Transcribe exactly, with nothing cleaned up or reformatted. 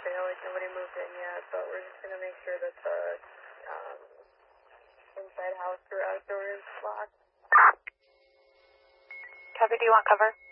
know like nobody moved in yet, but we're just gonna make sure that the um, inside house garage door is locked. Copy, do you want cover?